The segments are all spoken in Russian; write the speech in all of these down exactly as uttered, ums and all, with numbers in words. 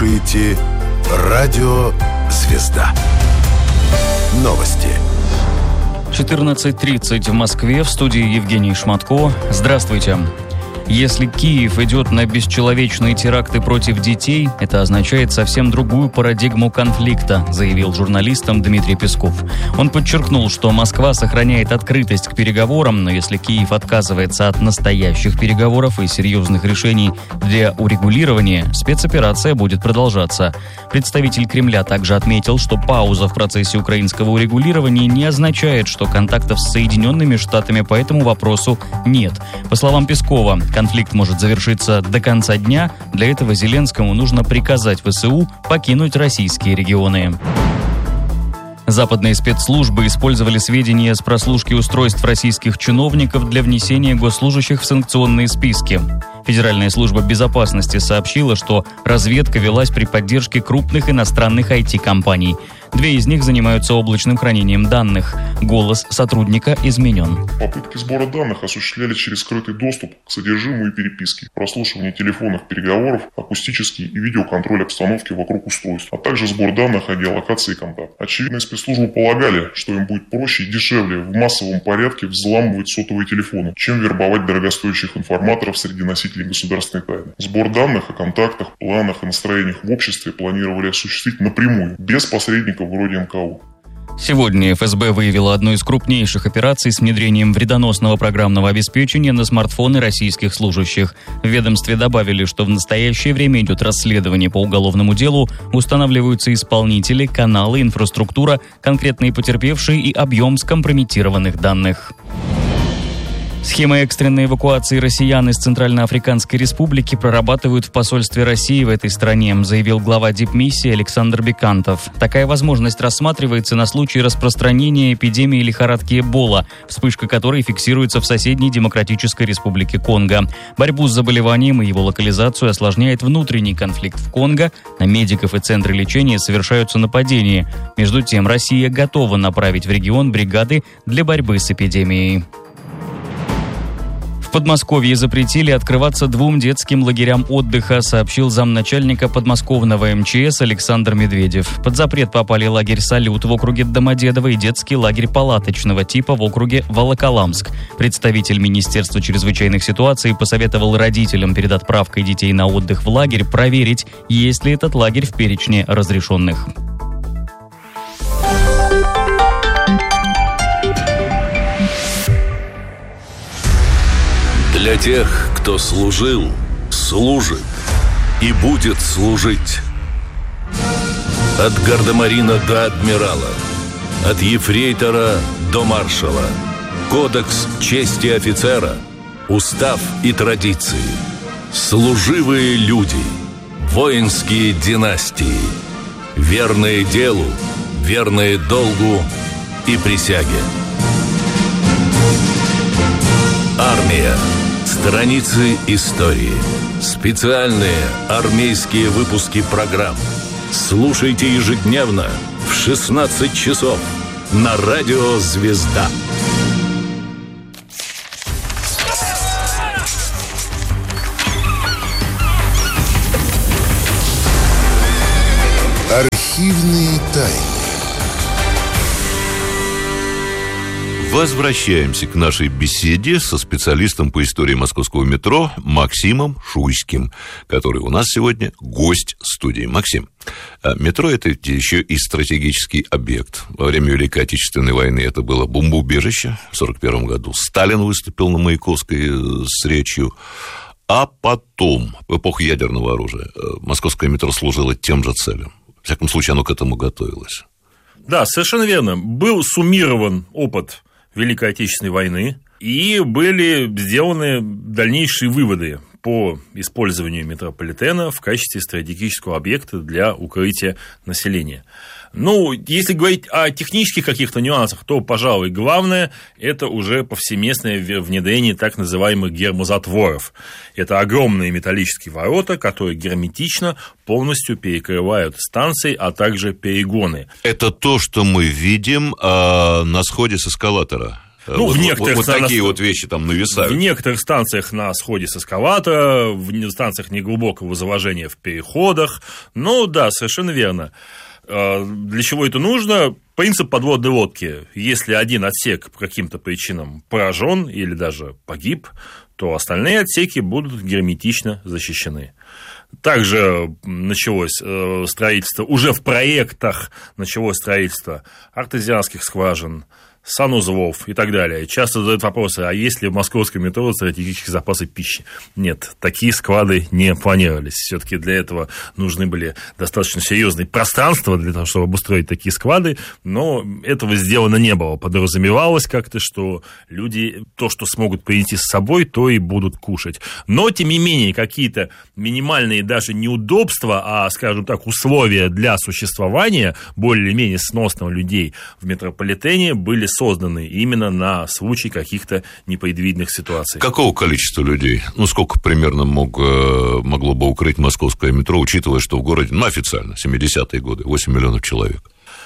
слушаете «Радио Звезда». Новости. четырнадцать тридцать в Москве, в студии Евгений Шматко. Здравствуйте. Если Киев идет на бесчеловечные теракты против детей, это означает совсем другую парадигму конфликта, заявил журналистам Дмитрий Песков. Он подчеркнул, что Москва сохраняет открытость к переговорам, но если Киев отказывается от настоящих переговоров и серьезных решений для урегулирования, спецоперация будет продолжаться. Представитель Кремля также отметил, что пауза в процессе украинского урегулирования не означает, что контактов с Соединенными Штатами по этому вопросу нет. По словам Пескова, конфликт может завершиться до конца дня. Для этого Зеленскому нужно приказать ВСУ покинуть российские регионы. Западные спецслужбы использовали сведения с прослушки устройств российских чиновников для внесения госслужащих в санкционные списки. Федеральная служба безопасности сообщила, что разведка велась при поддержке крупных иностранных ай ти-компаний. Две из них занимаются облачным хранением данных. Голос сотрудника изменен. Попытки сбора данных осуществлялись через скрытый доступ к содержимому и переписке, прослушивание телефонных переговоров, акустический и видеоконтроль обстановки вокруг устройств, а также сбор данных о геолокации контакта. Очевидно, спецслужбы полагали, что им будет проще и дешевле в массовом порядке взламывать сотовые телефоны, чем вербовать дорогостоящих информаторов среди носителей государственной тайны. Сбор данных о контактах, планах и настроениях в обществе планировали осуществить напрямую, без посредников вроде эм ка у. Сегодня эф эс бэ выявила одну из крупнейших операций с внедрением вредоносного программного обеспечения на смартфоны российских служащих. В ведомстве добавили, что в настоящее время идет расследование по уголовному делу, устанавливаются исполнители, каналы, инфраструктура, конкретные потерпевшие и объем скомпрометированных данных. Схемы экстренной эвакуации россиян из Центральноафриканской Республики прорабатывают в посольстве России в этой стране, заявил глава дипмиссии Александр Бекантов. Такая возможность рассматривается на случай распространения эпидемии лихорадки Эбола, вспышка которой фиксируется в соседней Демократической Республике Конго. Борьбу с заболеванием и его локализацию осложняет внутренний конфликт в Конго. На медиков и центры лечения совершаются нападения. Между тем, Россия готова направить в регион бригады для борьбы с эпидемией. В Подмосковье запретили открываться двум детским лагерям отдыха, сообщил замначальника подмосковного эм че эс Александр Медведев. Под запрет попали лагерь «Салют» в округе Домодедово и детский лагерь палаточного типа в округе Волоколамск. Представитель Министерства чрезвычайных ситуаций посоветовал родителям перед отправкой детей на отдых в лагерь проверить, есть ли этот лагерь в перечне разрешенных. Для тех, кто служил, служит и будет служить. От гардемарина до адмирала, от ефрейтора до маршала. Кодекс чести офицера, устав и традиции. Служивые люди, воинские династии. Верные делу, верные долгу и присяге. Армия. Страницы истории. Специальные армейские выпуски программ. Слушайте ежедневно в шестнадцать часов на радио «Звезда». Архивные тайны. Возвращаемся к нашей беседе со специалистом по истории московского метро Максимом Шуйским, который у нас сегодня гость студии. Максим, метро – это еще и стратегический объект. Во время Великой Отечественной войны это было бомбоубежище. В сорок первом году Сталин выступил на Маяковской с речью. А потом, в эпоху ядерного оружия, московское метро служило тем же целям. В всяком случае, оно к этому готовилось. Да, совершенно верно. Был суммирован опыт Великой Отечественной войны, и были сделаны дальнейшие выводы по использованию метрополитена в качестве стратегического объекта для укрытия населения. Ну, если говорить о технических каких-то нюансах, то, пожалуй, главное – это уже повсеместное внедрение так называемых гермозатворов. Это огромные металлические ворота, которые герметично полностью перекрывают станции, а также перегоны. Это то, что мы видим э, на сходе с эскалатора. Ну, вот, в некоторых вот, вот такие на... вот вещи там нависают. В некоторых станциях на сходе с эскалатора, в станциях неглубокого заложения в переходах. Ну, да, совершенно верно. Для чего это нужно? Принцип подводной лодки. Если один отсек по каким-то причинам поражен или даже погиб, то остальные отсеки будут герметично защищены. Также началось строительство, уже в проектах началось строительство артезианских скважин, санузлов и так далее. Часто задают вопросы, а есть ли в московском метро стратегические запасы пищи? Нет, такие склады не планировались. Все-таки для этого нужны были достаточно серьезные пространства для того, чтобы обустроить такие склады, но этого сделано не было. Подразумевалось как-то, что люди то, что смогут принести с собой, то и будут кушать. Но, тем не менее, какие-то минимальные даже неудобства, а, скажем так, условия для существования более-менее сносного людей в метрополитене были созданы именно на случай каких-то непредвиденных ситуаций. Какого количества людей? Ну, сколько примерно мог, могло бы укрыть московское метро, учитывая, что в городе, ну, официально, семидесятые годы, восемь миллионов человек?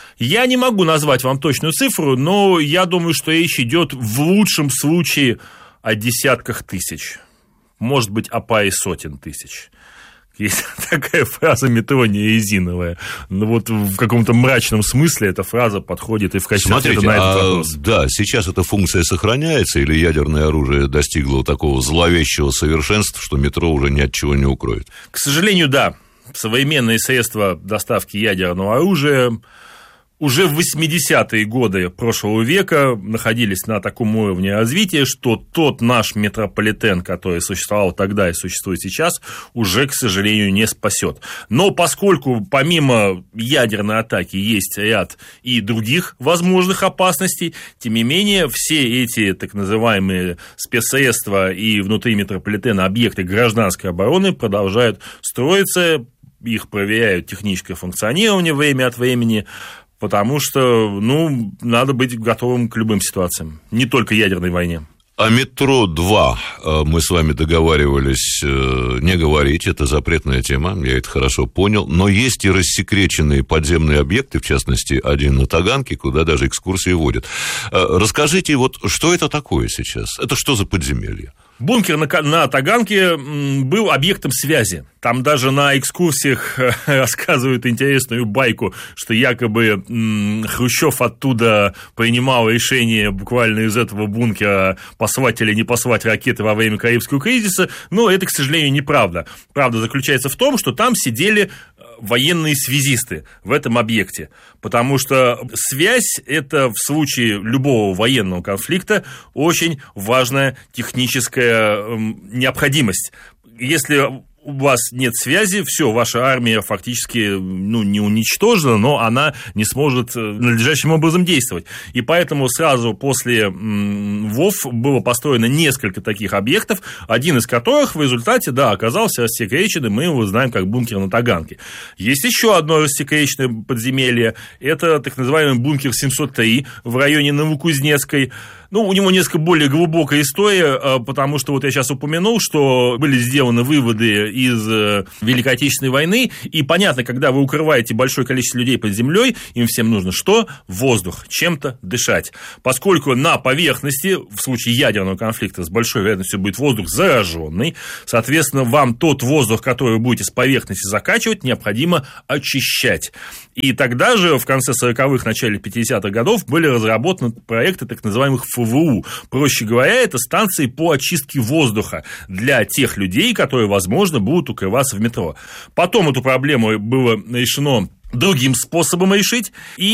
Я не могу назвать вам точную цифру, но я думаю, что речь идет в лучшем случае о десятках тысяч. Может быть, о паре сотен тысяч. Есть такая фраза «метро не резиновая». Но вот в каком-то мрачном смысле эта фраза подходит и в качестве Смотрите, ответа на этот а, вопрос. Да, сейчас эта функция сохраняется, или ядерное оружие достигло такого зловещего совершенства, что метро уже ни от чего не укроет? К сожалению, да. Современные средства доставки ядерного оружия уже в восьмидесятые годы прошлого века находились на таком уровне развития, что тот наш метрополитен, который существовал тогда и существует сейчас, уже, к сожалению, не спасет. Но поскольку помимо ядерной атаки есть ряд и других возможных опасностей, тем не менее все эти так называемые спецсредства и внутри метрополитена объекты гражданской обороны продолжают строиться, их проверяют техническое функционирование время от времени, потому что, ну, надо быть готовым к любым ситуациям, не только ядерной войне. О метро два мы с вами договаривались не говорить, это запретная тема, я это хорошо понял, но есть и рассекреченные подземные объекты, в частности, один на Таганке, куда даже экскурсии водят. Расскажите, вот что это такое сейчас? Это что за подземелье? Бункер на, на Таганке был объектом связи. Там даже на экскурсиях рассказывают интересную байку, что якобы Хрущев оттуда принимал решение буквально из этого бункера послать или не послать ракеты во время Карибского кризиса. Но это, к сожалению, неправда. Правда заключается в том, что там сидели военные связисты в этом объекте, потому что связь – это в случае любого военного конфликта очень важная техническая необходимость. Если у вас нет связи, все, ваша армия фактически, ну, не уничтожена, но она не сможет надлежащим образом действовать. И поэтому сразу после ВОВ было построено несколько таких объектов, один из которых в результате, да, оказался рассекреченным, мы его знаем как бункер на Таганке. Есть еще одно рассекреченное подземелье, это так называемый бункер семьсот три в районе Новокузнецкой. Ну, у него несколько более глубокая история, потому что вот я сейчас упомянул, что были сделаны выводы из Великой Отечественной войны, и понятно, когда вы укрываете большое количество людей под землей, им всем нужно что? Воздух, чем-то дышать. Поскольку на поверхности, в случае ядерного конфликта, с большой вероятностью будет воздух зараженный, соответственно, вам тот воздух, который вы будете с поверхности закачивать, необходимо очищать. И тогда же, в конце сороковых, начале пятидесятых годов, были разработаны проекты так называемых ФВУ. Проще говоря, это станции по очистке воздуха для тех людей, которые, возможно, будут укрываться в метро. Потом эту проблему было решено другим способом решить, и